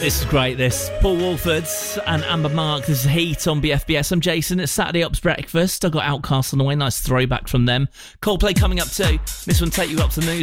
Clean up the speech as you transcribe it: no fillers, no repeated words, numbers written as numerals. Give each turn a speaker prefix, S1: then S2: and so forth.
S1: This is great, this. Paul Wolford and Amber Mark. This is Heat on BFBS. I'm Jason. It's Saturday Ops Breakfast. I got Outcast on the way. Nice throwback from them. Coldplay coming up too. This one take you up to news.